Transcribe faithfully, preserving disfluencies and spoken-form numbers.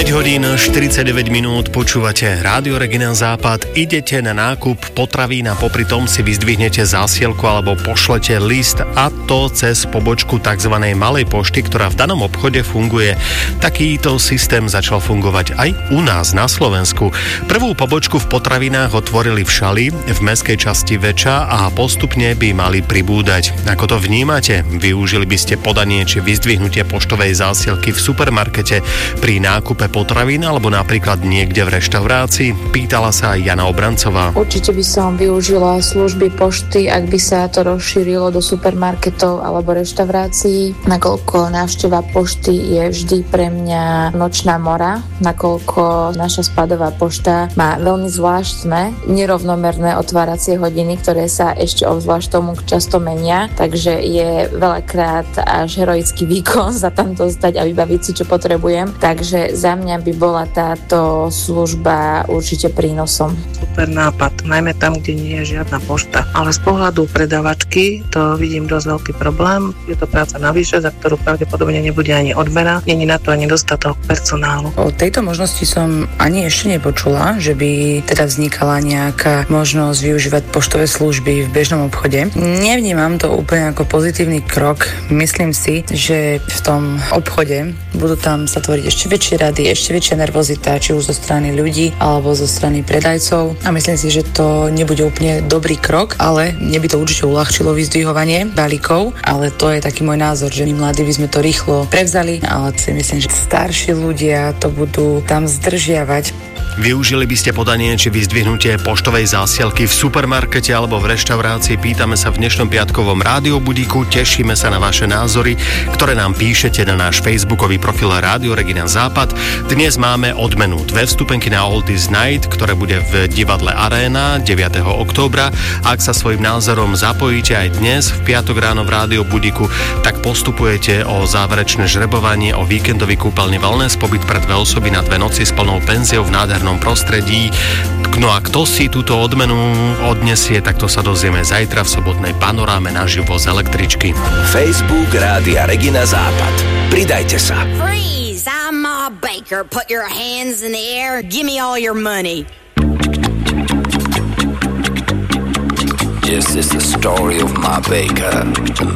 päť hodín štyridsaťdeväť minút, počúvate Rádio Regina Západ, idete na nákup potravín a popri tom si vyzdvihnete zásielku alebo pošlete list, a to cez pobočku tzv. Malej pošty, ktorá v danom obchode funguje. Takýto systém začal fungovať aj u nás na Slovensku. Prvú pobočku v potravinách otvorili v Šali, v mestskej časti Veča, a postupne by mali pribúdať. Ako to vnímate? Využili by ste podanie či vyzdvihnutie poštovej zásielky v supermarkete pri nákupe potravín alebo napríklad niekde v reštaurácii? Pýtala sa aj Jana Obrancová. Určite by som využila služby pošty, ak by sa to rozšírilo do supermarketov alebo reštaurácií. Nakoľko návšteva pošty je vždy pre mňa nočná mora, nakoľko naša spadová pošta má veľmi zvláštne, nerovnomerné otváracie hodiny, ktoré sa ešte obzvlášť tomu často menia, takže je veľakrát až heroický výkon sa tam dostať a vybaviť si, čo potrebujem. Takže za mňa by bola táto služba určite prínosom. Super nápad, najmä tam, kde nie je žiadna pošta. Ale z pohľadu predavačky to vidím dosť veľký problém. Je to práca navyše, za ktorú pravdepodobne nebude ani odmena. Není na to ani dostatok personálu. O tejto možnosti som ani ešte nepočula, že by teda vznikala nejaká možnosť využívať poštové služby v bežnom obchode. Nevnímam to úplne ako pozitívny krok. Myslím si, že v tom obchode budú tam sa tvoriť ešte väčšie rady, ešte väčšia nervozita, či už zo strany ľudí alebo zo strany predajcov. A myslím si, že to nebude úplne dobrý krok, ale mne by to určite uľahčilo vyzdvihovanie balíkov, ale to je taký môj názor, že my mladí by sme to rýchlo prevzali, ale si myslím, že starší ľudia to budú tam zdržiavať. Využili by ste podanie či vyzdvihnutie poštovej zásielky v supermarkete alebo v reštaurácii? Pýtame sa v dnešnom piatkovom Rádio Budíku. Tešíme sa na vaše názory, ktoré nám píšete na náš facebookový profil Rádio Regina Západ. Dnes máme odmenu dve vstupenky na Oldies Night, ktoré bude v divadle Aréna deviateho októbra. Ak sa svojím názorom zapojíte aj dnes v piatok ráno v Rádio Budíku, tak postupujete o záverečné žrebovanie o víkendový kúpeľný wellness pobyt pre dve osoby na dve noci s plnou penziou v nádhernom prostredí. No a kto si túto odmenu odnesie, tak to sa dozvieme zajtra v sobotnej panoráme naživo z električky. Facebook Rádia Regina Západ. Pridajte sa. Freeze! I'm Ma Baker. Put your hands in the air. Give me all your money. Yes, it's the story of Ma Baker.